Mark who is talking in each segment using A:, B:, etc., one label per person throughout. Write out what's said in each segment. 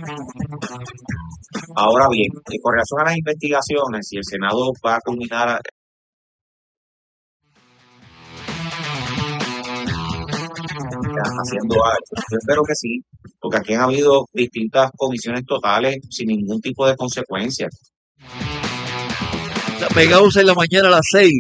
A: Ahora bien, con relación a las investigaciones, si el Senado va a culminar haciendo algo, yo espero que sí, porque aquí han habido distintas comisiones totales sin ningún tipo de consecuencias.
B: Pegados en la mañana a las 6.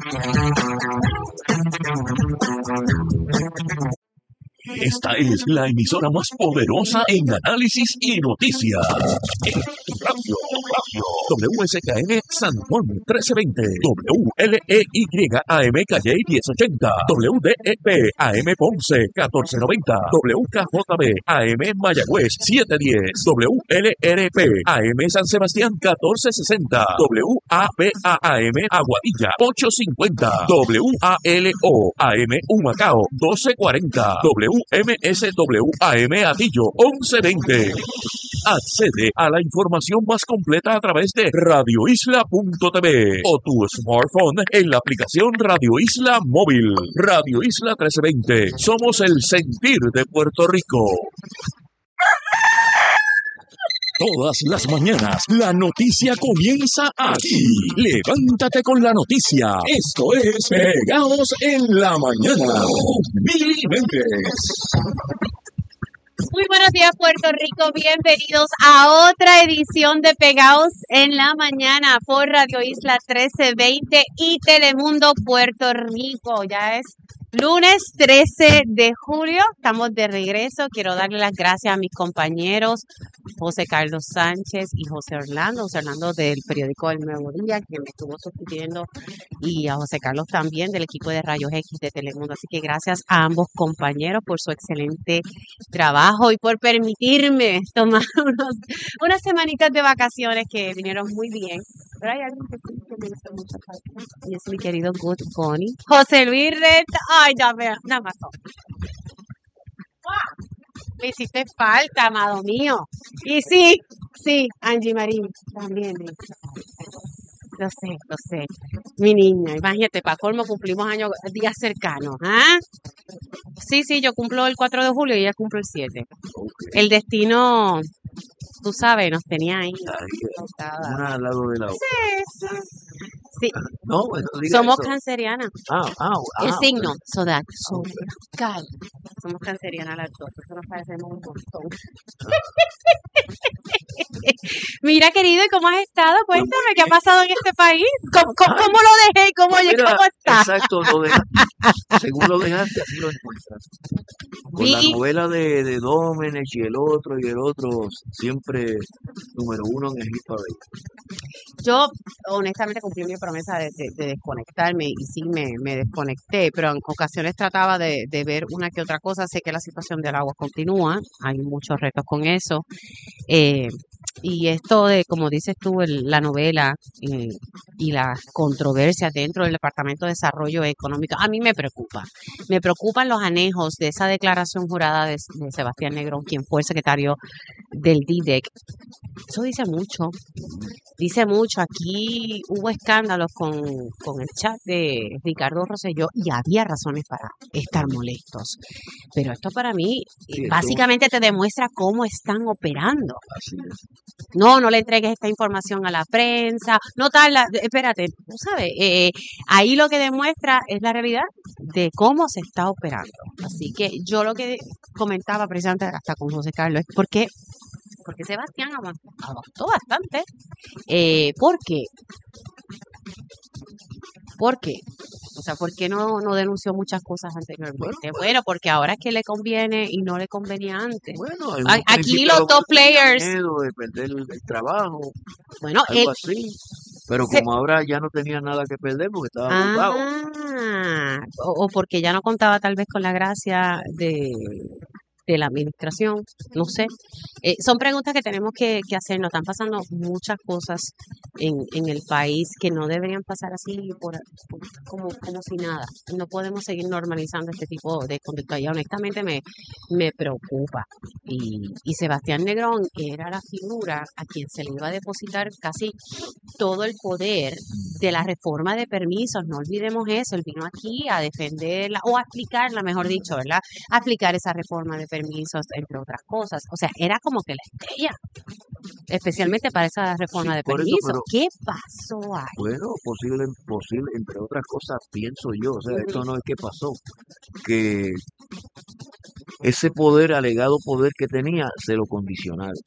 C: Esta es la emisora más poderosa en análisis y noticias. Radio WSKN San Juan 1320, WLEY AM Calle 1080, WDEP AM Ponce 1490, WKJB AM Mayagüez 710, WLRP AM San Sebastián 1460, WAPA AM Aguadilla 850, WALO AM Humacao 1240, MSWAM Atillo 1120. Accede a la información más completa a través de radioisla.tv o tu smartphone en la aplicación Radio Isla Móvil. Radio Isla 1320. Somos el sentir de Puerto Rico. Todas las mañanas, la noticia comienza aquí. Levántate con la noticia. Esto es Pegados en la Mañana. Mili Méndez.
D: Muy buenos días, Puerto Rico. Bienvenidos a otra edición de Pegados en la Mañana por Radio Isla 1320 y Telemundo Puerto Rico. Ya es lunes 13 de julio. Estamos de regreso. Quiero darle las gracias a mis compañeros José Carlos Sánchez y José Orlando del periódico El Nuevo Día, quien me estuvo sustituyendo, y a José Carlos también del equipo de Rayos X de Telemundo. Así que gracias a ambos compañeros por su excelente trabajo y por permitirme tomar unas semanitas de vacaciones que vinieron muy bien. Pero hay alguien que sí que me hizo mucha falta, y es mi querido Good Bunny, José Luis Renta. Ay, ya veo, nada más. Me hiciste falta, amado mío. Y sí, Angie Marín también. Lo sé. Mi niña, imagínate, para colmo cumplimos días cercanos. ¿Ah? Sí, yo cumplo el 4 de julio y ella cumple el 7. Okay. El destino, tú sabes, nos tenía ahí.
B: Una al lado de la otra.
D: Sí.
B: No, bueno,
D: somos
B: eso.
D: Cancerianas. El signo, zodiacal. Somos cancerianas las dos, por eso nos parecemos un montón. Mira, querido, ¿y cómo has estado? Cuéntame, ¿qué ha pasado en este país? ¿Cómo lo dejé? ¿Cómo está?
B: Exacto, según lo dejaste, así lo encuentras. Con la novela de Domenech y el otro, siempre número uno en el hit parade.
D: Yo, honestamente, cumplí mi promesa de desconectarme, y sí me desconecté, pero en ocasiones trataba de ver una que otra cosa. Sé que la situación del agua continúa, hay muchos retos con eso. Y esto de, como dices tú, la novela y las controversias dentro del Departamento de Desarrollo Económico, a mí me preocupa. Me preocupan los anejos de esa declaración jurada de Sebastián Negrón, quien fue el secretario del DIDEC. Eso dice mucho. Aquí hubo escándalos con el chat de Ricardo Rosselló y había razones para estar molestos. Pero esto para mí básicamente te demuestra cómo están operando.
B: Así es.
D: No le entregues esta información a la prensa. No tal, espérate, tú sabes, ahí lo que demuestra es la realidad de cómo se está operando. Así que yo lo que comentaba precisamente hasta con José Carlos es porque Sebastián aguantó bastante. ¿Por qué? O sea, ¿por qué no denunció muchas cosas anteriormente? Bueno, porque ahora es que le conviene y no le convenía antes.
B: Bueno,
D: aquí los top players.
B: Miedo de perder el trabajo.
D: Bueno,
B: algo así. Pero como ahora ya no tenía nada que perder porque estaba ocupado.
D: O porque ya no contaba tal vez con la gracia de la administración, no sé. Son preguntas que tenemos que hacernos. Están pasando muchas cosas en el país que no deberían pasar así como si nada. No podemos seguir normalizando este tipo de conducta. Y honestamente me preocupa. Y Sebastián Negrón era la figura a quien se le iba a depositar casi todo el poder de la reforma de permisos. No olvidemos eso. Él vino aquí a defenderla, o a aplicarla, mejor dicho, ¿verdad? A aplicar esa reforma de permisos. permisos, entre otras cosas. O sea, era como que la estrella, especialmente para esa reforma
B: Sí,
D: de
B: por eso,
D: permisos.
B: pero
D: ¿Qué pasó ahí?
B: bueno, posible, entre otras cosas, pienso yo, o sea,
D: Ujú.
B: esto no es que pasó, que ese poder, alegado poder que tenía, se lo condicionaron.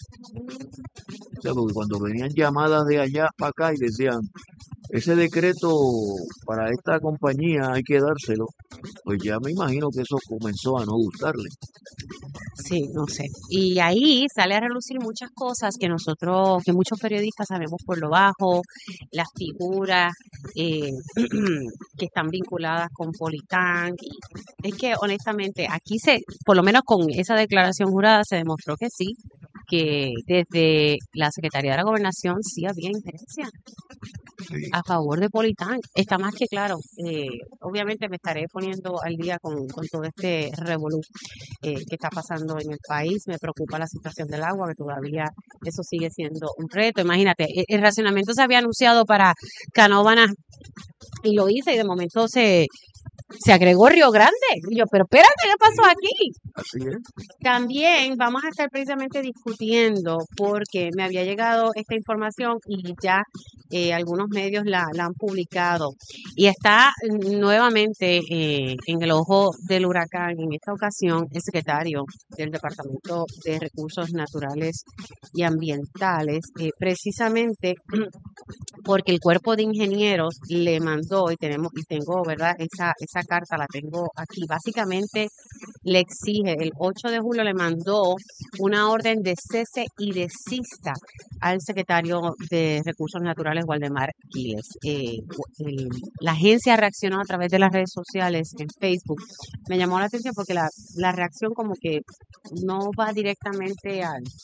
B: O sea, porque cuando venían llamadas de allá para acá y decían, ese decreto para esta compañía hay que dárselo, pues ya me imagino que eso comenzó a no gustarle.
D: Sí, no sé. Y ahí sale a relucir muchas cosas que nosotros, que muchos periodistas sabemos por lo bajo, las figuras eh, que están vinculadas con Politán. Y es que honestamente aquí por lo menos con esa declaración jurada se demostró que sí, que desde la Secretaría de la Gobernación sí había injerencia
B: Sí.
D: a favor de Politán. Está más que claro. Obviamente me estaré poniendo al día con todo este revolú que está pasando en el país. Me preocupa la situación del agua, que todavía eso sigue siendo un reto. Imagínate, el racionamiento se había anunciado para Canóvanas y lo hice y de momento se agregó Río Grande. Y yo, pero espérate, ¿qué pasó aquí?
B: Así es.
D: También vamos a estar precisamente discutiendo porque me había llegado esta información y ya algunos medios la han publicado y está nuevamente en el ojo del huracán. En esta ocasión, el secretario del Departamento de Recursos Naturales y Ambientales, precisamente porque el cuerpo de ingenieros le mandó y tengo, ¿verdad? Esa carta la tengo aquí. Básicamente le exige, el 8 de julio le mandó una orden de cese y desista al secretario de Recursos Naturales, Waldemar Quiles. La agencia reaccionó a través de las redes sociales en Facebook. Me llamó la atención porque la reacción como que no va directamente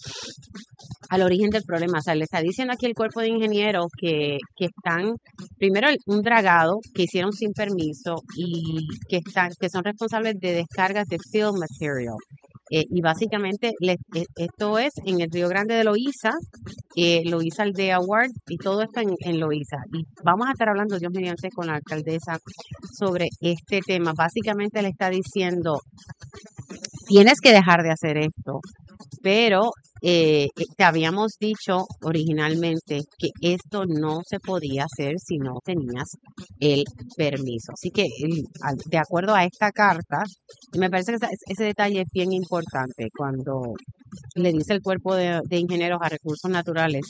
D: al origen del problema. O sea, le está diciendo aquí el cuerpo de ingenieros que están, primero, un dragado que hicieron sin permiso y que son responsables de descargas de fill material. Y básicamente esto es en el Río Grande de Loíza, Loíza Aldea Ward y todo esto en Loíza. Y vamos a estar hablando, Dios mediante, con la alcaldesa sobre este tema. Básicamente le está diciendo, tienes que dejar de hacer esto, pero te habíamos dicho originalmente que esto no se podía hacer si no tenías el permiso. Así que de acuerdo a esta carta, y me parece que ese detalle es bien importante cuando le dice el cuerpo de ingenieros a recursos naturales,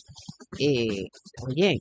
D: oye,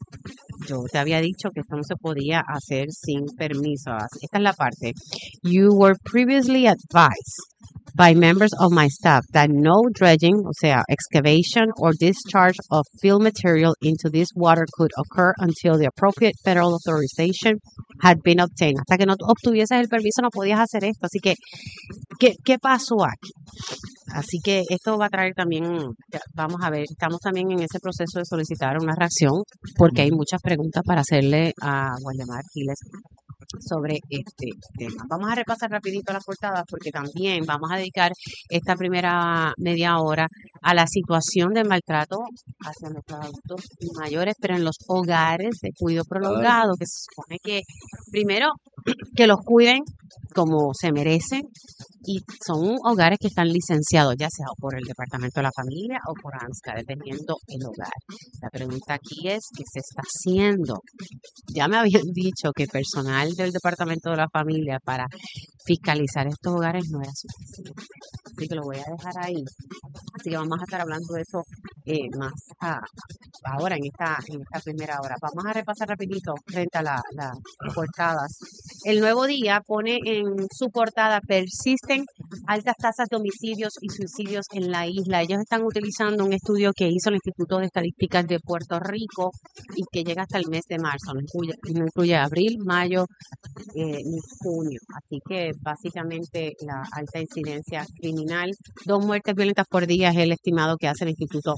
D: yo te había dicho que esto no se podía hacer sin permiso. Esta es la parte. You were previously advised by members of my staff that no dredging, o sea, excavation or discharge of fill material into this water could occur until the appropriate federal authorization had been obtained. Hasta que no obtuvieses el permiso no podías hacer esto. Así que, ¿qué pasó aquí? Así que esto va a traer también, vamos a ver, estamos también en ese proceso de solicitar una reacción porque hay muchas preguntas para hacerle a Waldemar Quiles sobre este tema. Vamos a repasar rapidito las portadas porque también vamos a dedicar esta primera media hora a la situación de maltrato hacia nuestros adultos mayores, pero en los hogares de cuidado prolongado, que se supone que primero que los cuiden como se merecen y son hogares que están licenciados, ya sea por el Departamento de la Familia o por ANSCA, dependiendo el hogar. La pregunta aquí es, ¿qué se está haciendo? Ya me habían dicho que personal del Departamento de la Familia para fiscalizar estos hogares no era suficiente. Así que lo voy a dejar ahí. Así que vamos a estar hablando de eso más ahora en esta primera hora. Vamos a repasar rapidito frente a las portadas. El Nuevo Día pone en su portada: persisten altas tasas de homicidios y suicidios en la isla. Ellos están utilizando un estudio que hizo el Instituto de Estadísticas de Puerto Rico y que llega hasta el mes de marzo. No incluye abril, mayo ni junio. Así que básicamente la alta incidencia criminal, 2 muertes violentas por día es el estimado que hace el Instituto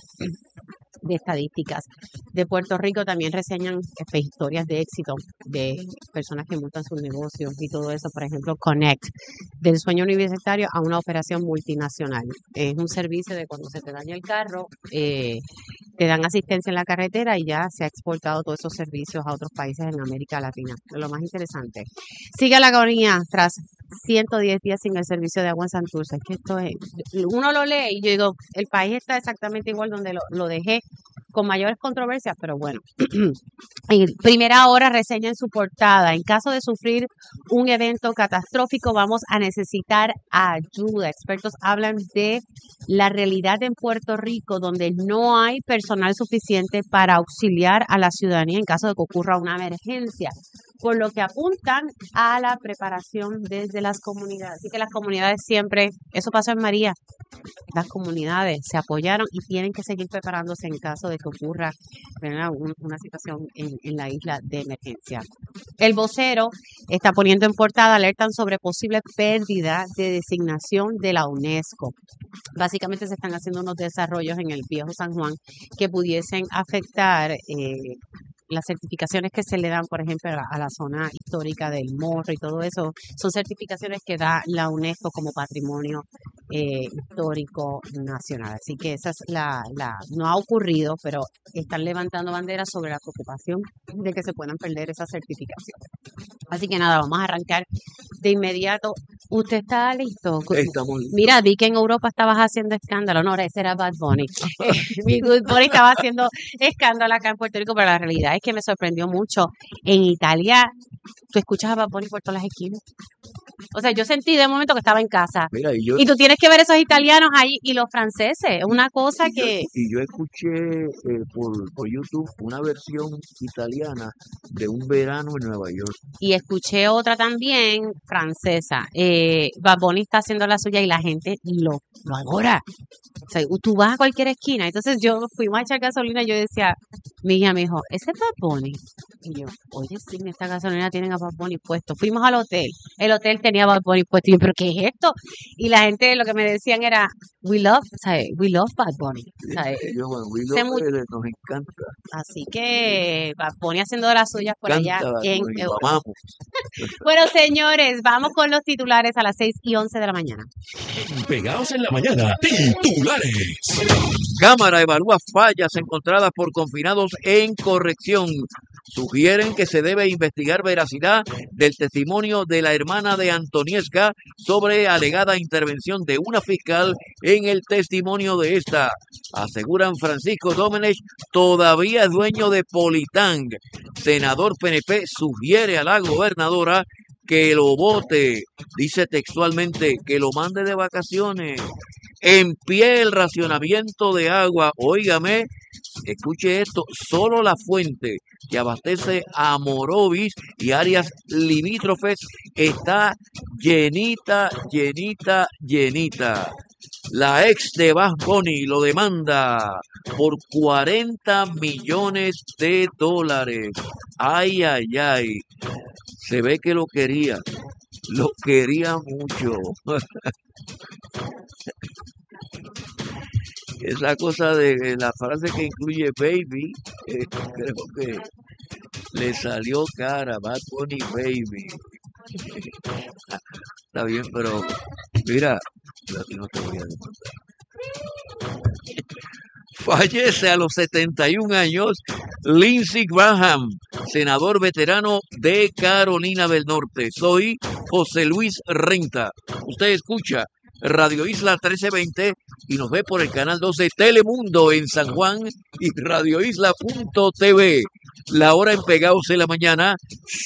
D: de Estadísticas de Puerto Rico. También reseñan historias de éxito de personas que montan sus negocios y todo eso. Por ejemplo, Connect, del sueño universitario a una operación multinacional. Es un servicio de cuando se te daña el carro, te dan asistencia en la carretera y ya se ha exportado todos esos servicios a otros países en América Latina. Lo más interesante. Sigue la agonía tras 110 días sin el servicio de agua en Santurce. Es que esto es, uno lo lee y yo digo, el país está exactamente igual donde lo dejé, con mayores controversias, pero bueno. En Primera Hora reseña en su portada: en caso de sufrir un evento catastrófico, vamos a necesitar ayuda. Expertos hablan de la realidad en Puerto Rico, donde no hay personal suficiente para auxiliar a la ciudadanía en caso de que ocurra una emergencia, por lo que apuntan a la preparación desde las comunidades. Así que las comunidades siempre, eso pasó en María, las comunidades se apoyaron y tienen que seguir preparándose en caso de que ocurra, ¿verdad?, una situación en la isla de emergencia. El vocero está poniendo en portada: alertan sobre posible pérdida de designación de la UNESCO. Básicamente se están haciendo unos desarrollos en el Viejo San Juan que pudiesen afectar las certificaciones que se le dan, por ejemplo, a la zona histórica del Morro y todo eso. Son certificaciones que da la UNESCO como patrimonio histórico nacional. Así que esa es no ha ocurrido, pero están levantando banderas sobre la preocupación de que se puedan perder esas certificaciones. Así que nada, vamos a arrancar de inmediato. ¿Usted está listo?
B: Estamos listos.
D: Mira, vi que en Europa estabas haciendo escándalo. No, ese era Bad Bunny. Bad Bunny estaba haciendo escándalo acá en Puerto Rico, pero la realidad es que me sorprendió mucho. En Italia, tú escuchas a Bad Bunny por todas las esquinas. O sea, yo sentí de momento que estaba en casa.
B: Mira,
D: Y tú tienes que ver esos italianos ahí y los franceses. Es una cosa que...
B: yo escuché por YouTube una versión italiana de un verano en Nueva York.
D: Y escuché otra también francesa. Bad Bunny está haciendo la suya y la gente lo adora. O sea, tú vas a cualquier esquina. Entonces fuimos a echar gasolina y yo decía, mi hija me dijo, ¿ese es Bad Bunny? Y yo, oye, sí, en esta gasolina tienen a Bad Bunny puesto. Fuimos al hotel. El hotel tenía Bad Bunny puesto. Y yo, ¿pero qué es esto? Y la gente lo que me decían era, we love Bad Bunny.
B: Nos encanta.
D: Así que Bad Bunny haciendo de las suyas por allá en Europa.
B: Vamos.
D: Bueno, señores, vamos con los titulares a las 6:11 de la mañana.
C: Pegados en la mañana, titulares.
B: Cámara evalúa fallas encontradas por confinados en corrección. Sugieren que se debe investigar veracidad del testimonio de la hermana de Antoniesca sobre alegada intervención de una fiscal en el testimonio de esta. Aseguran Francisco Domenech todavía es dueño de Politang. Senador PNP sugiere a la gobernadora que lo vote. Dice textualmente que lo mande de vacaciones. En pie el racionamiento de agua. Óigame, escuche esto, solo la fuente que abastece a Morovis y áreas limítrofes está llenita. La ex de Bad Bunny lo demanda por $40 millones. Ay. Se ve que lo quería mucho. Esa cosa de la frase que incluye baby, creo que le salió cara, Bad Bunny baby. Está bien, pero mira, yo a ti no te voy a demandar. Fallece a los 71 años Lindsey Graham, senador veterano de Carolina del Norte. Soy José Luis Renta. Usted escucha Radio Isla 1320 y nos ve por el canal 12 Telemundo en San Juan y radioisla.tv. La hora en Pegados en la mañana,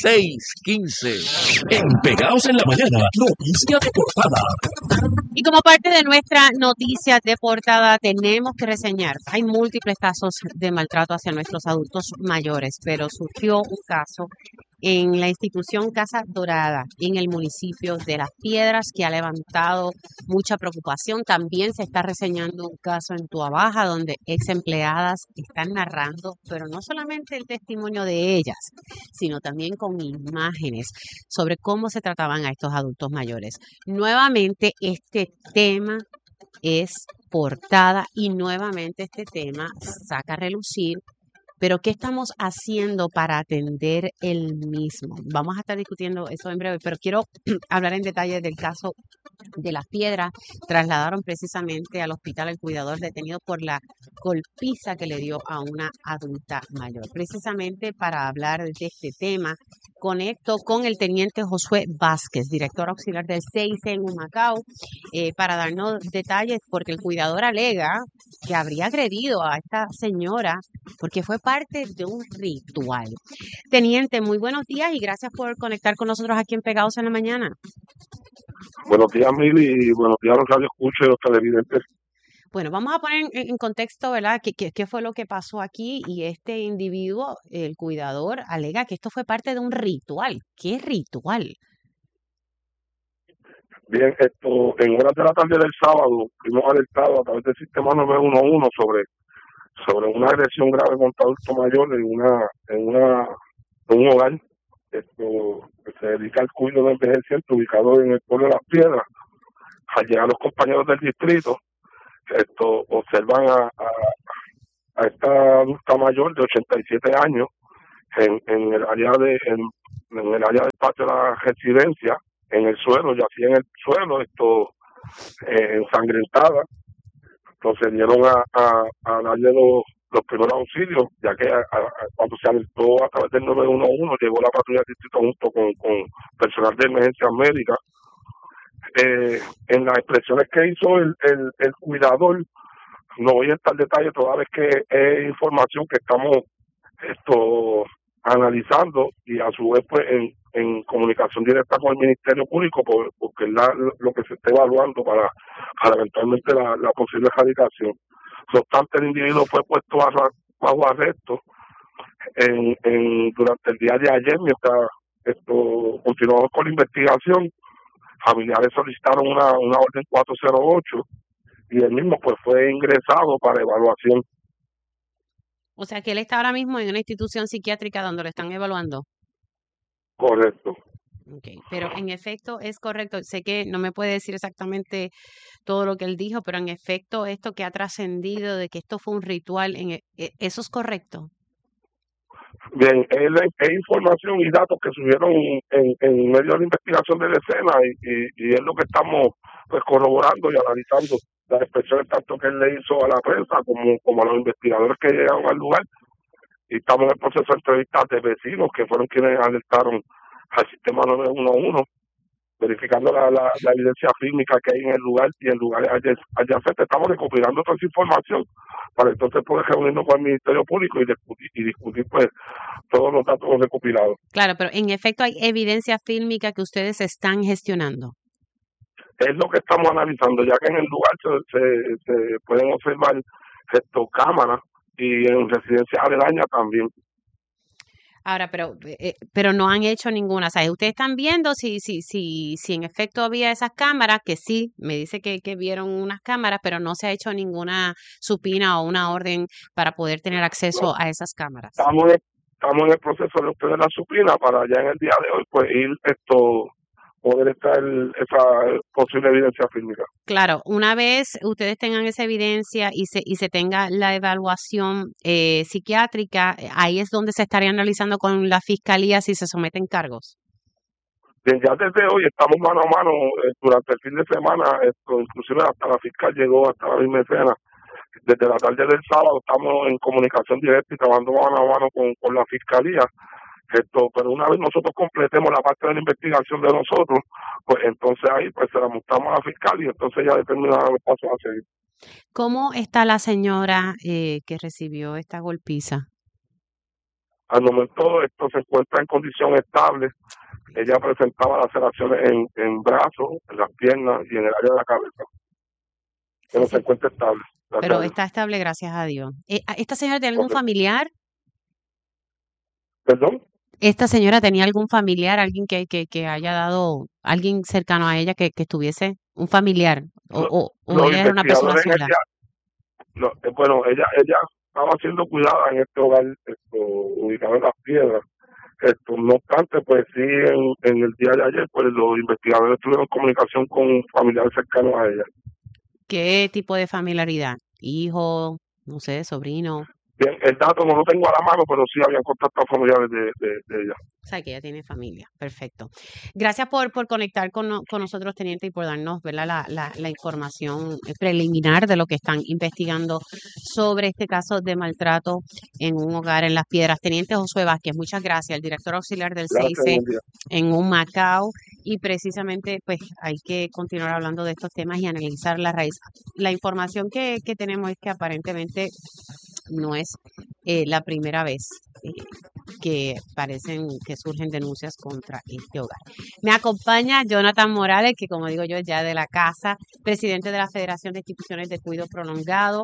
B: 6:15.
C: En Pegados en la mañana, noticia de portada.
D: Y como parte de nuestra noticia de portada tenemos que reseñar, hay múltiples casos de maltrato hacia nuestros adultos mayores, pero surgió un caso en la institución Casa Dorada, en el municipio de Las Piedras, que ha levantado mucha preocupación. También se está reseñando un caso en Tuabaja, donde ex empleadas están narrando, pero no solamente el testimonio de ellas, sino también con imágenes sobre cómo se trataban a estos adultos mayores. Nuevamente, este tema es portada y nuevamente este tema saca a relucir pero ¿qué estamos haciendo para atender el mismo? Vamos a estar discutiendo eso en breve, pero quiero hablar en detalle del caso de Las Piedras. Trasladaron precisamente al hospital el cuidador detenido por la golpiza que le dio a una adulta mayor. Precisamente para hablar de este tema, conecto con el teniente Josué Vázquez, director auxiliar del CIC en Humacao, para darnos detalles, porque el cuidador alega que habría agredido a esta señora porque fue parte de un ritual. Teniente, muy buenos días y gracias por conectar con nosotros aquí en Pegados en la Mañana.
E: Buenos días, Mili, y buenos días a los radioescuchas y los televidentes.
D: Bueno, vamos a poner en contexto, ¿verdad? ¿Qué fue lo que pasó aquí? Y este individuo, el cuidador, alega que esto fue parte de un ritual. ¿Qué ritual?
E: Bien, en horas de la tarde del sábado fuimos alertados a través del sistema 911 sobre una agresión grave contra adulto mayor en un hogar que se dedica al cuidado de envejecientes ubicado en el pueblo de Las Piedras. Al llegar los compañeros del distrito, observan a esta adulta mayor de 87 años en el área en el área del patio de la residencia, en el suelo, yacía en el suelo, ensangrentada. Procedieron a darle los primeros auxilios, ya que cuando se alertó a través del 911 llegó la patrulla del distrito junto con personal de emergencias médicas. En las expresiones que hizo el cuidador, no voy a entrar en detalle toda vez que es información que estamos analizando y a su vez pues en comunicación directa con el Ministerio Público porque es lo que se está evaluando para eventualmente la posible erradicación. No obstante, el individuo fue puesto bajo arresto durante el día de ayer mientras continuamos con la investigación. Familiares solicitaron una orden 408 y el mismo pues fue ingresado para evaluación.
D: O sea que él está ahora mismo en una institución psiquiátrica donde lo están evaluando.
E: Correcto.
D: Okay. Pero en efecto es correcto. Sé que no me puede decir exactamente todo lo que él dijo, pero en efecto esto que ha trascendido de que esto fue un ritual, ¿eso es correcto?
E: Bien, es información y datos que subieron en medio de la investigación de la escena y es lo que estamos pues corroborando y analizando las expresiones tanto que él le hizo a la prensa como a los investigadores que llegaron al lugar, y estamos en el proceso de entrevistas de vecinos que fueron quienes alertaron al sistema 911, verificando la evidencia fílmica que hay en el lugar y en lugares adyacentes. Estamos recopilando toda esa información para entonces poder reunirnos con el Ministerio Público y discutir pues todos los datos recopilados.
D: Claro, pero en efecto hay evidencia fílmica que ustedes están gestionando.
E: Es lo que estamos analizando, ya que en el lugar se pueden observar cámaras y en residencias aledañas también.
D: Ahora, pero no han hecho ninguna. O sea, ustedes están viendo si en efecto había esas cámaras, que sí, me dice que vieron unas cámaras, pero no se ha hecho ninguna supina o una orden para poder tener acceso a esas cámaras.
E: Estamos en el proceso de obtener la supina para ya en el día de hoy pues ir poder estar esa posible evidencia fílmica.
D: Claro, una vez ustedes tengan esa evidencia y se tenga la evaluación psiquiátrica, ahí es donde se estaría analizando con la fiscalía si se someten cargos.
E: Bien, ya desde hoy estamos mano a mano durante el fin de semana, inclusive hasta la fiscal llegó hasta la misma escena. Desde la tarde del sábado estamos en comunicación directa y trabajando mano a mano con la fiscalía. Pero una vez nosotros completemos la parte de la investigación de nosotros, pues entonces ahí pues se la mostramos a la fiscal y entonces ya determinará los pasos a seguir.
D: ¿Cómo está la señora que recibió esta golpiza?
E: Al momento esto se encuentra en condición estable. Ella presentaba laceraciones en brazos, en las piernas y en el área de la cabeza. Pero se encuentra estable.
D: Pero está estable, gracias a Dios. ¿Esta señora tiene algún familiar?
E: ¿Perdón?
D: ¿Esta señora tenía algún familiar, alguien que haya dado, alguien cercano a ella que estuviese, un familiar? ¿O ella era una persona sola?
E: Bueno, ella estaba siendo cuidada en este hogar ubicado en Las Piedras. No obstante, pues sí, en el día de ayer, pues los investigadores tuvieron comunicación con familiares cercanos a ella.
D: ¿Qué tipo de familiaridad? ¿Hijo? No sé, sobrino.
E: Bien, el dato no lo tengo a la mano, pero sí habían contactado familiares de ella.
D: O sea, que ella tiene familia. Perfecto. Gracias por conectar con nosotros, teniente, y por darnos, ¿verdad?, la información preliminar de lo que están investigando sobre este caso de maltrato en un hogar en Las Piedras. Teniente Josué Vázquez, muchas gracias, el director auxiliar del
E: Gracias,
D: CIC
E: buen día.
D: en Humacao. Y precisamente, pues, hay que continuar hablando de estos temas y analizar la raíz. La información que tenemos es que aparentemente no es la primera vez que parecen que surgen denuncias contra este hogar. Me acompaña Jonathan Morales, que como digo yo, es ya de la casa, presidente de la Federación de Instituciones de Cuidado Prolongado.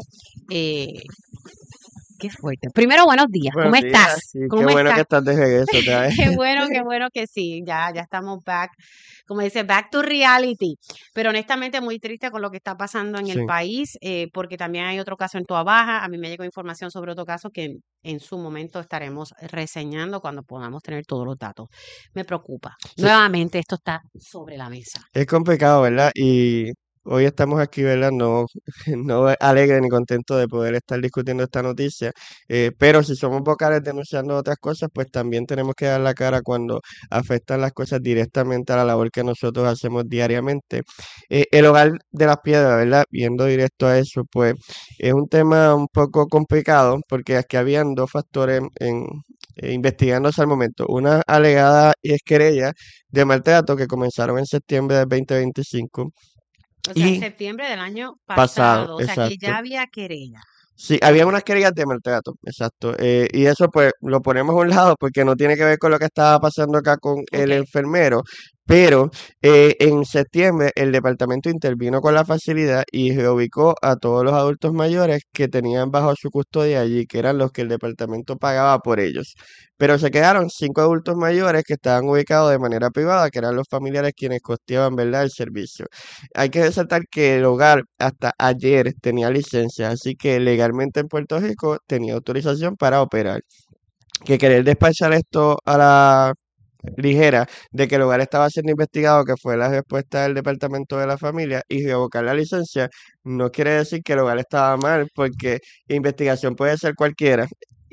D: Qué fuerte. Primero, buenos días. ¿Cómo
F: Buenos días,
D: estás?
F: y qué
D: ¿Cómo
F: bueno que
D: estás?
F: estás de regreso otra vez.
D: Qué bueno que sí, ya estamos back, como dice, back to reality. Pero honestamente muy triste con lo que está pasando en el
F: Sí.
D: país, porque también hay otro caso en Toa Baja. A mí me llegó información sobre otro caso que en su momento estaremos reseñando cuando podamos tener todos los datos. Me preocupa.
F: Sí.
D: Nuevamente esto está sobre la mesa.
F: Es complicado, ¿verdad? Y hoy estamos aquí, ¿verdad? No, no alegre ni contento de poder estar discutiendo esta noticia, pero si somos vocales denunciando otras cosas, pues también tenemos que dar la cara cuando afectan las cosas directamente a la labor que nosotros hacemos diariamente. El hogar de Las Piedras, ¿verdad? Viendo directo a eso, pues es un tema un poco complicado porque aquí habían dos factores investigándose al momento. Una alegada querella de maltrato que comenzaron en septiembre del 2025
D: O sea,
F: y
D: septiembre del año
F: pasado,
D: pasado. O sea, que
F: exacto.
D: ya había querella.
F: Sí, había unas querellas de maltrato, exacto. Y eso pues lo ponemos a un lado porque no tiene que ver con lo que estaba pasando acá con el
D: Ok.
F: enfermero, pero en septiembre el departamento intervino con la facilidad y reubicó a todos los adultos mayores que tenían bajo su custodia allí, que eran los que el departamento pagaba por ellos. Pero se quedaron 5 adultos mayores que estaban ubicados de manera privada, que eran los familiares quienes costeaban, ¿verdad?, el servicio. Hay que resaltar que el hogar hasta ayer tenía licencia, así que legalmente en Puerto Rico tenía autorización para operar. Que querer despachar esto a la ligera de que el hogar estaba siendo investigado, que fue la respuesta del Departamento de la Familia, y revocar la licencia, no quiere decir que el hogar estaba mal, porque investigación puede ser cualquiera,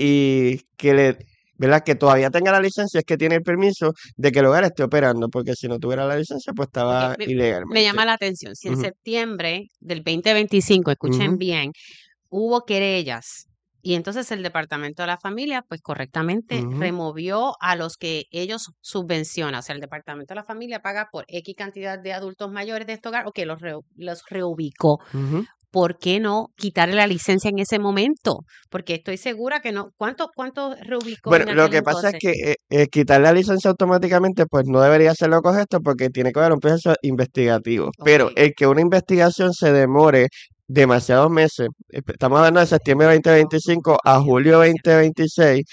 F: y ¿verdad? Que todavía tenga la licencia es que tiene el permiso de que el hogar esté operando, porque si no tuviera la licencia, pues
D: Ok,
F: estaba
D: me
F: ilegalmente.
D: llama la atención. Si en
F: Ujú,
D: septiembre del 2025, escuchen
F: ujú,
D: bien, hubo querellas y entonces el Departamento de la Familia, pues correctamente
F: ujú.
D: removió a los que ellos subvencionan. O sea, el Departamento de la Familia paga por X cantidad de adultos mayores de este hogar, o que los reubicó.
F: Ujú.
D: ¿Por qué no quitarle la licencia en ese momento? Porque estoy segura que no. ¿Cuánto reubicó
F: Bueno,
D: en
F: lo
D: aquel
F: que pasa es
D: entonces?
F: que quitar la licencia automáticamente, pues no debería ser lo correcto porque tiene que haber un proceso investigativo. Pero
D: Ok.
F: el que una investigación se demore demasiados meses, estamos hablando de septiembre 2025 a julio 2026,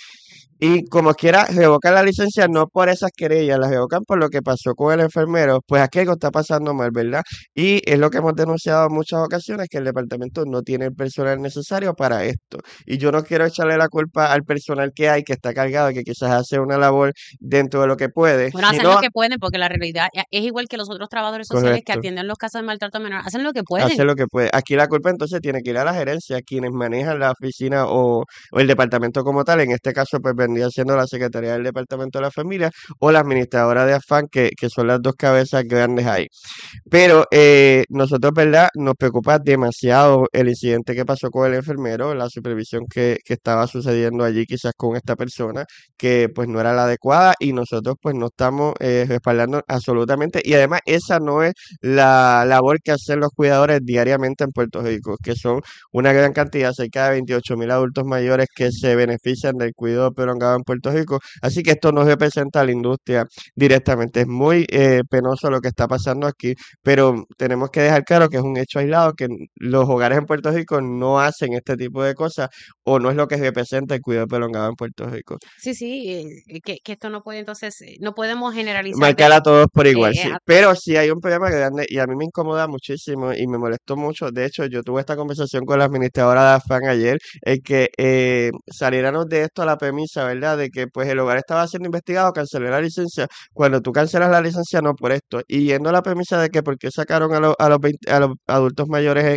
F: y como quiera, revocan la licencia no por esas querellas, la revocan por lo que pasó con el enfermero, pues aquí algo está pasando mal, ¿verdad? Y es lo que hemos denunciado en muchas ocasiones, que el departamento no tiene el personal necesario para esto. Y yo no quiero echarle la culpa al personal que hay, que está cargado, que quizás hace una labor dentro de lo que puede,
D: Bueno, hacen lo
F: sino,
D: que pueden porque la realidad es igual que los otros trabajadores sociales que
F: correcto,
D: atienden los casos de maltrato menor. Hacen lo que
F: hace
D: pueden.
F: lo que puede. Aquí la culpa entonces tiene que ir a la gerencia, quienes manejan la oficina o el departamento como tal. En este caso, pues vendría siendo la Secretaría del Departamento de la Familia o la administradora de AFAN, que son las dos cabezas grandes ahí. Pero nosotros, ¿verdad? Nos preocupa demasiado el incidente que pasó con el enfermero, la supervisión que estaba sucediendo allí quizás con esta persona, que pues no era la adecuada y nosotros pues no estamos respaldando absolutamente. Y además esa no es la labor que hacen los cuidadores diariamente en Puerto Rico, que son una gran cantidad, cerca de 28,000 adultos mayores que se benefician del cuidado prolongado en Puerto Rico. Así que esto no representa a la industria directamente. Es muy penoso lo que está pasando aquí, pero tenemos que dejar claro que es un hecho aislado, que los hogares en Puerto Rico no hacen este tipo de cosas o no es lo que representa el cuidado prolongado en Puerto Rico.
D: Sí, que esto no puede, entonces, no podemos generalizar
F: Marcar a todos por igual,
D: eh,
F: sí.
D: a-
F: Pero sí hay un problema grande y a mí me incomoda muchísimo y me molestó mucho. De hecho, yo tuve esta conversación con la administradora de AFAN ayer, el que saliéramos de esto a la premisa, ¿verdad? De que pues el hogar estaba siendo investigado, cancelé la licencia. Cuando tú cancelas la licencia, no por esto. Y yendo a la premisa de que por qué sacaron a los adultos mayores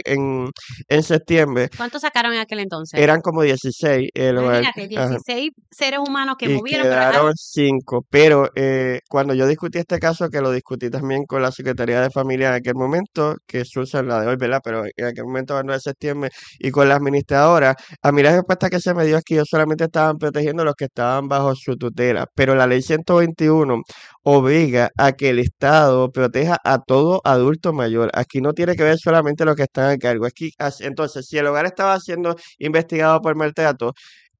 F: en septiembre,
D: ¿Cuántos sacaron en aquel entonces?
F: eran como 16. El hogar,
D: Imagínate,
F: ajá,
D: 16 seres humanos que
F: y
D: movieron, pero
F: quedaron 5. Pero cuando yo discutí este caso, que lo discutí también con la Secretaría de Familia en aquel momento, que Susan la de hoy, ¿verdad? Pero en aquel momento, el 9 de septiembre, y con la administradora, a mí la respuesta que se me dio es que ellos solamente estaban protegiendo a los que estaban bajo su tutela. Pero la ley 121 obliga a que el Estado proteja a todo adulto mayor. Aquí no tiene que ver solamente los que están a cargo. Entonces, si el hogar estaba siendo investigado por maltrato,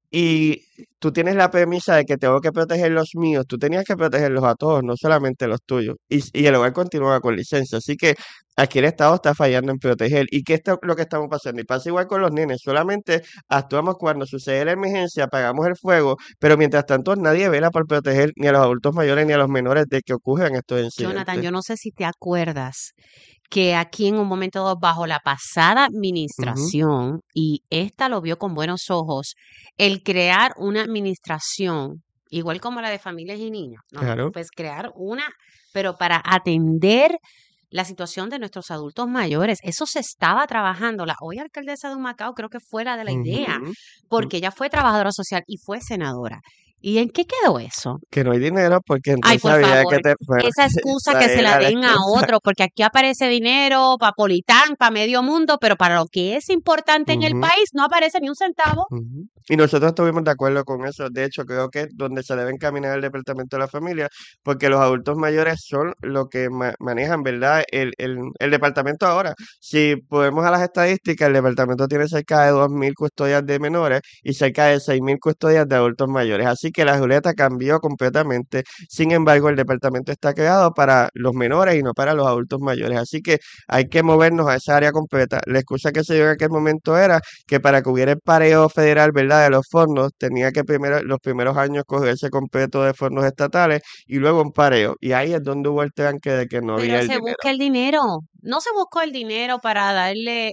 F: y tú tienes la premisa de que tengo que proteger los míos, tú tenías que protegerlos a todos, no solamente los tuyos. Y el hogar continúa con licencia. Así que aquí el Estado está fallando en proteger. ¿Y qué es lo que estamos pasando? Y pasa igual con los nenes. Solamente actuamos cuando sucede la emergencia, apagamos el fuego, pero mientras tanto nadie vela por proteger ni a los adultos mayores ni a los menores de que ocurran estos
D: Jonathan,
F: incidentes.
D: yo no sé si te acuerdas que aquí en un momento dado, bajo la pasada
F: Ujú,
D: administración, y esta lo vio con buenos ojos, el crear una administración, igual como la de familias y niños, ¿no?
F: claro.
D: Pues crear una, pero para atender la situación de nuestros adultos mayores. Eso se estaba trabajando. La hoy alcaldesa de Humacao creo que fuera de la idea,
F: Ujú, ujú.
D: porque ella fue trabajadora social y fue senadora. ¿Y en qué quedó eso?
F: Que no hay dinero porque
D: Ay,
F: entonces
D: por
F: había
D: favor,
F: que bueno,
D: esa excusa
F: esa
D: que se la
F: era la
D: den a
F: excusa.
D: otro, porque aquí aparece dinero para Politán, para medio mundo, pero para lo que es importante en el
F: Ujú,
D: país no aparece ni un centavo.
F: ujú. Y nosotros estuvimos de acuerdo con eso. De hecho, creo que es donde se debe encaminar el Departamento de la Familia, porque los adultos mayores son los que manejan, ¿verdad? El departamento ahora. Si podemos a las estadísticas, el departamento tiene cerca de 2.000 custodias de menores y cerca de 6.000 custodias de adultos mayores. Así que la ruleta cambió completamente. Sin embargo, el departamento está creado para los menores y no para los adultos mayores. Así que hay que movernos a esa área completa. La excusa que se dio en aquel momento era que para que hubiera el pareo federal, ¿verdad?, de los fondos, tenía que los primeros años cogerse completo de fondos estatales y luego un pareo. Y ahí es donde hubo el tranque de que no había
D: Pero
F: el
D: se
F: dinero.
D: busca el dinero. No se buscó el dinero para darle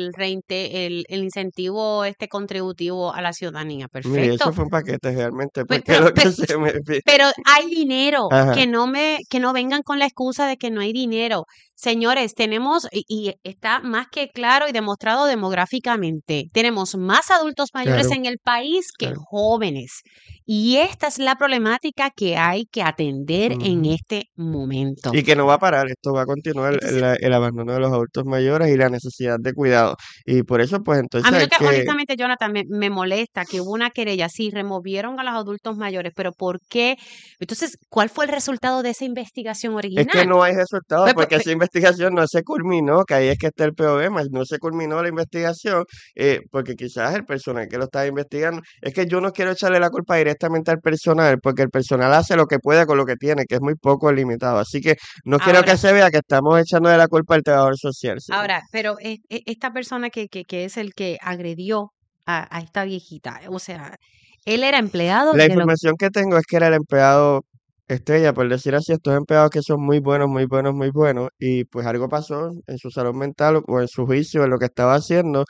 D: el incentivo contributivo a la ciudadanía.
F: Mire, eso
D: Perfecto.
F: fue un paquete realmente,
D: Pe-
F: porque
D: Pero,
F: lo que
D: pero,
F: se me...
D: pero hay dinero.
F: Ajá,
D: Que no vengan con la excusa de que no hay dinero. Señores, tenemos, y está más que claro y demostrado demográficamente, tenemos más adultos mayores
F: claro,
D: en el país que
F: claro.
D: jóvenes. Y esta es la problemática que hay que atender en
F: Ujú.
D: este momento.
F: Y que no va a parar, esto va a continuar
D: Entonces,
F: el abandono de los adultos mayores y la necesidad de cuidado. Y por eso, pues
D: a
F: entonces
D: mí
F: hay
D: lo que
F: que...
D: honestamente, Jonathan, me molesta que hubo una querella, sí, removieron a los adultos mayores, pero ¿por qué? Entonces, ¿cuál fue el resultado de esa investigación
F: Es que
D: original?
F: no hay resultados
D: Pues,
F: porque esa investigación no se culminó, que ahí es que está el problema, no se culminó la investigación porque quizás el personal que lo estaba investigando, es que yo no quiero echarle la culpa directamente al personal porque el personal hace lo que puede con lo que tiene, que es muy poco limitado, así que no quiero que
D: ahora,
F: se vea que estamos echando de la culpa al trabajador social. ¿Sí?
D: pero esta persona que es el que agredió a esta viejita, o sea, él era empleado
F: La
D: de lo...
F: información que tengo es que era el empleado estrella, por decir así, estos empleados que son muy buenos, muy buenos, muy buenos, y pues algo pasó en su salud mental o en su juicio, en lo que estaba haciendo,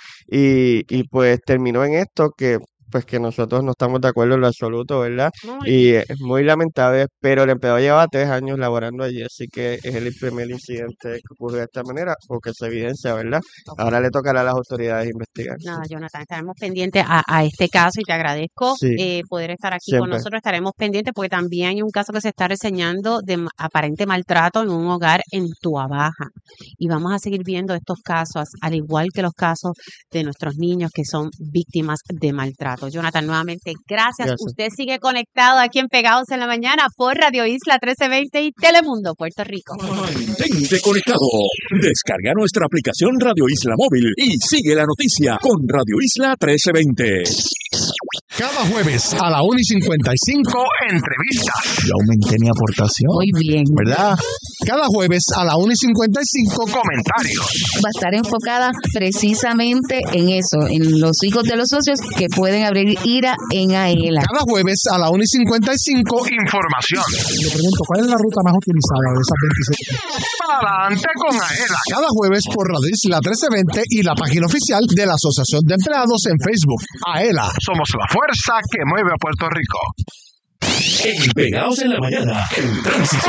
F: y pues terminó en esto que pues que nosotros no estamos de acuerdo en lo absoluto, ¿verdad?
D: No,
F: Y es muy lamentable, pero el empleado llevaba 3 años laborando allí, así que es el primer incidente que ocurre de esta manera o que se evidencia, ¿verdad?
D: ok.
F: Ahora le tocará a las autoridades investigar.
D: Nada, Jonathan, estaremos pendientes a este caso y te agradezco
F: Sí,
D: poder estar aquí con
F: siempre.
D: nosotros. Estaremos pendientes porque también hay un caso que se está reseñando de aparente maltrato en un hogar en Tuabaja. Y vamos a seguir viendo estos casos, al igual que los casos de nuestros niños que son víctimas de maltrato. Jonathan, nuevamente, gracias.
F: Gracias.
D: Usted sigue conectado aquí en Pegados en la Mañana por Radio Isla 1320 y Telemundo, Puerto Rico.
C: Mantente conectado. Descarga nuestra aplicación Radio Isla Móvil y sigue la noticia con Radio Isla 1320.
G: Cada jueves a la 1:55, entrevistas. Yo aumenté mi aportación.
H: Muy bien.
G: ¿Verdad? Cada jueves a la 1:55, comentarios.
H: Va a estar enfocada precisamente en eso, en los hijos de los socios que pueden abrir ira en AELA.
G: Cada jueves a la 1:55, información.
I: Le pregunto, ¿cuál es la ruta más utilizada de esas 27?
G: Adelante con AELA. Cada jueves por Radio Isla 1320 y la página oficial de la Asociación de Empleados en Facebook. AELA, somos la fuerza fuerza que mueve a Puerto Rico.
C: En Pegados en la Mañana, el tránsito.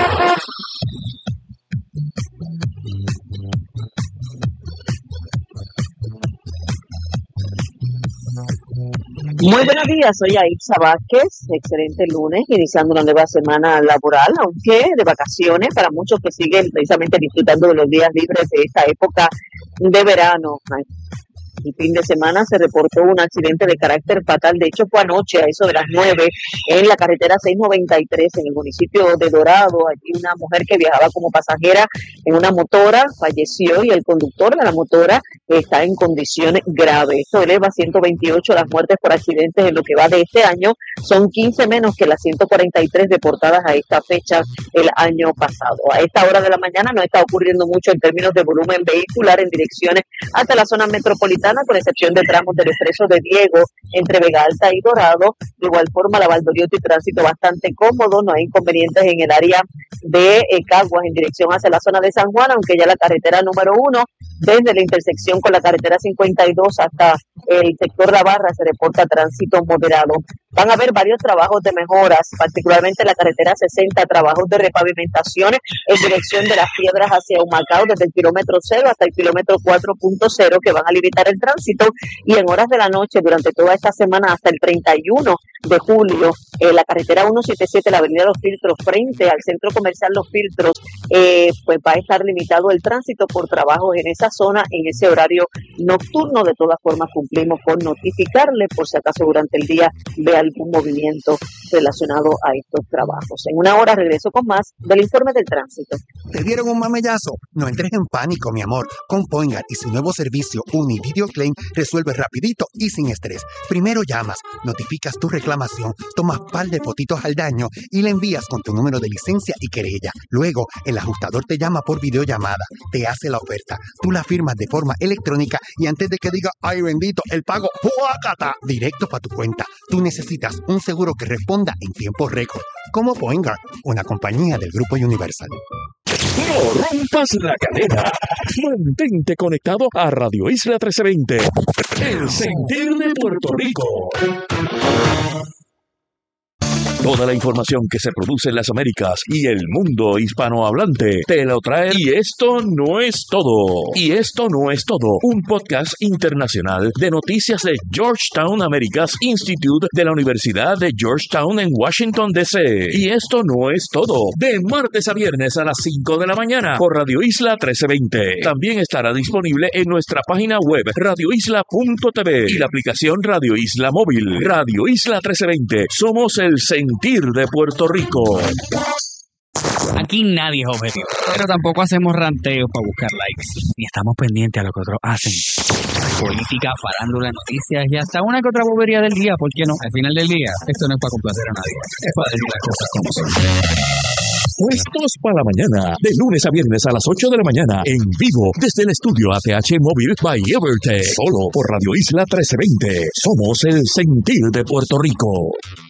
J: Muy buenos días, soy Ailsa Vázquez, excelente lunes, iniciando una nueva semana laboral, aunque de vacaciones para muchos que siguen precisamente disfrutando de los días libres de esta época de verano. El fin de semana se reportó un accidente de carácter fatal, de hecho fue anoche a eso de las 9 en la carretera 693 en el municipio de Dorado. Allí una mujer que viajaba como pasajera en una motora falleció y el conductor de la motora está en condición grave. Esto eleva a 128 las muertes por accidentes en lo que va de este año, son 15 menos que las 143 reportadas a esta fecha el año pasado. A esta hora de la mañana no está ocurriendo mucho en términos de volumen vehicular en direcciones hasta la zona metropolitana, con excepción de tramos del expreso de Diego entre Vega Alta y Dorado. De igual forma, la Valdoriotti, tránsito bastante cómodo, no hay inconvenientes en el área de Caguas en dirección hacia la zona de San Juan, aunque ya la carretera número 1, desde la intersección con la carretera 52 hasta el sector La Barra, se reporta tránsito moderado. Van a haber varios trabajos de mejoras, particularmente en la carretera 60, trabajos de repavimentación en dirección de Las Piedras hacia Humacao, desde el kilómetro 0 hasta el kilómetro 4.0, que van a limitar el tránsito, y en horas de la noche durante toda esta semana hasta el 31 de julio, la carretera 177, la avenida Los Filtros, frente al centro comercial Los Filtros, pues va a estar limitado el tránsito por trabajos en esa zona, en ese horario nocturno. De todas formas, cumplimos con notificarle por si acaso durante el día ve algún movimiento relacionado a estos trabajos. En una hora regreso con más del informe del tránsito.
K: ¿Te dieron un mamellazo? No entres en pánico, mi amor. Con Poingar y su nuevo servicio Univideo Claim resuelve rapidito y sin estrés. Primero llamas, notificas tu reclamación, tomas par de fotitos al daño y le envías con tu número de licencia y querella. Luego, el ajustador te llama por videollamada, te hace la oferta, tú la firmas de forma electrónica y antes de que diga ¡ay bendito! El pago ¡juácata! Directo para tu cuenta. Tú necesitas un seguro que responda en tiempo récord, como Poingar, una compañía del Grupo Universal.
C: No rompas la cadena. Mantente conectado a Radio Isla 1320. El sentir de Puerto Rico. Toda la información que se produce en las Américas y el mundo hispanohablante te lo trae. Y esto no es todo. Y esto no es todo. Un podcast internacional de noticias de Georgetown Americas Institute de la Universidad de Georgetown en Washington, D.C. Y esto no es todo. De martes a viernes a las 5 de la mañana por Radio Isla 1320. También estará disponible en nuestra página web radioisla.tv y la aplicación Radio Isla Móvil. Radio Isla 1320. Somos el sentir de Puerto Rico.
L: Aquí nadie es objetivo, pero tampoco hacemos ranteos para buscar likes, ni estamos pendientes a lo que otros hacen. Política, farándula, noticias y hasta una que otra bobería del día, ¿por qué no? Al final del día, esto no es para complacer a nadie, es para decir las cosas como son.
C: Puestos para la mañana, de lunes a viernes a las 8 de la mañana, en vivo, desde el estudio ATH Móvil by Evertech, solo por Radio Isla 1320. Somos el sentir de Puerto Rico.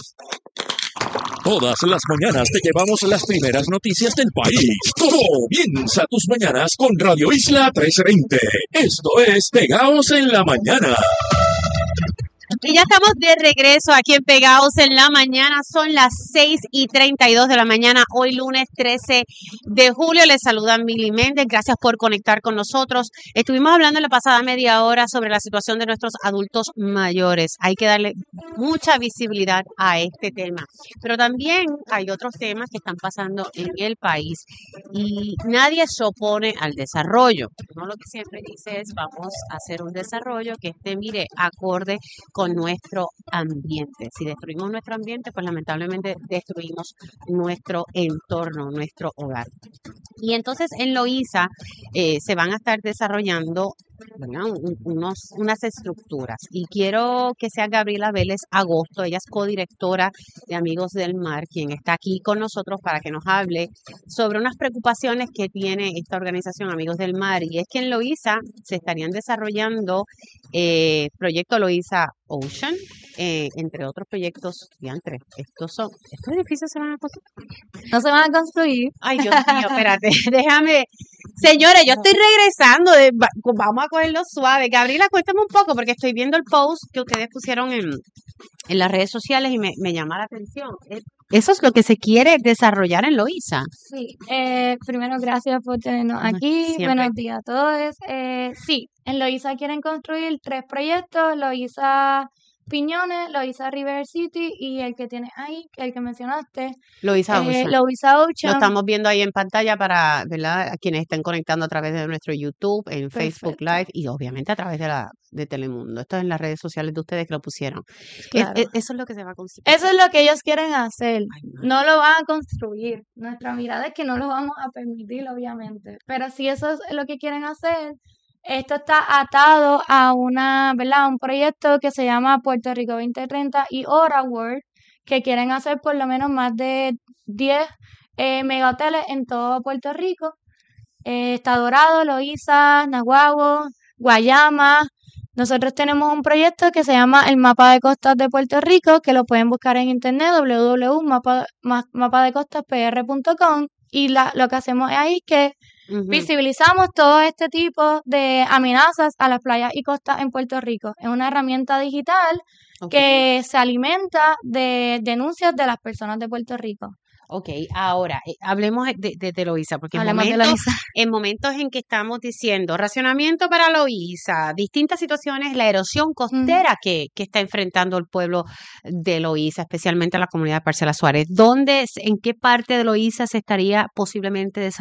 C: Todas las mañanas te llevamos las primeras noticias del país. Comienza tus mañanas con Radio Isla 1320. Esto es Pegados en la Mañana.
D: Y ya estamos de regreso aquí en Pegados en la Mañana. Son las 6:32 de la mañana, hoy lunes 13 de julio. Les saluda Mili Méndez. Gracias por conectar con nosotros. Estuvimos hablando en la pasada media hora sobre la situación de nuestros adultos mayores. Hay que darle mucha visibilidad a este tema. Pero también hay otros temas que están pasando en el país y nadie se opone al desarrollo. Uno lo que siempre dice es vamos a hacer un desarrollo que esté, mire, acorde con nuestro ambiente. Si destruimos nuestro ambiente, pues lamentablemente destruimos nuestro entorno, nuestro hogar. Y entonces en Loíza se van a estar desarrollando, ¿verdad?, unas estructuras. Y quiero que sea Gabriela Vélez Agosto, ella es codirectora de Amigos del Mar, quien está aquí con nosotros para que nos hable sobre unas preocupaciones que tiene esta organización Amigos del Mar. Y es que en Loíza se estarían desarrollando proyecto Loíza Ocean, entre otros proyectos. Estos edificios se van a construir.
H: No se van a construir.
D: Ay, Dios mío, espérate, Señores, yo estoy regresando, vamos a cogerlo suave. Gabriela, cuéntame un poco, porque estoy viendo el post que ustedes pusieron en las redes sociales y me llama la atención. Eso es lo que se quiere desarrollar en Loíza.
M: Sí, primero gracias por tenernos aquí.
D: Siempre.
M: Buenos días a todos. Sí, en Loíza quieren construir 3 proyectos, Loíza Piñones, Loíza River City y el que tienes ahí, el que mencionaste,
D: Loíza Ocean.
M: Loíza
D: Lo
M: Ocean.
D: estamos viendo ahí en pantalla para, ¿verdad? A quienes estén conectando a través de nuestro YouTube, en Facebook Live y obviamente a través de Telemundo. Esto es en las redes sociales de ustedes que lo pusieron.
M: Claro.
D: Eso es lo que se va a construir.
M: Eso es lo que ellos quieren hacer. No lo van a construir. Nuestra mirada es que no lo vamos a permitir, obviamente. Pero si eso es lo que quieren hacer, esto está atado a ¿verdad? Un proyecto que se llama Puerto Rico 2030 y Aura World, que quieren hacer por lo menos más de 10 megahoteles en todo Puerto Rico. Está Dorado, Loíza, Naguabo, Guayama. Nosotros tenemos un proyecto que se llama el Mapa de Costas de Puerto Rico, que lo pueden buscar en internet, www.mapadecostas.pr.com, y lo que hacemos ahí es que visibilizamos todo este tipo de amenazas a las playas y costas en Puerto Rico. Es una herramienta digital que se alimenta de denuncias de las personas de Puerto Rico.
D: Ok, ahora hablemos de Loíza, porque en momentos en que estamos diciendo racionamiento para Loíza, distintas situaciones, la erosión costera que está enfrentando el pueblo de Loíza, especialmente la comunidad de Parcela Suárez, ¿en qué parte de Loíza se estaría posiblemente desarrollando